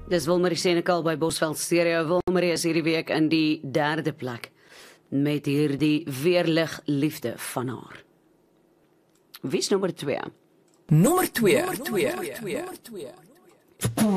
Dis Wilmarie Senekal by Bosveld Stereo. Wilmarie is hierdie week in die 3de plek met hierdie weerlig liefde van haar. Wie is nommer 2? Nommer 2.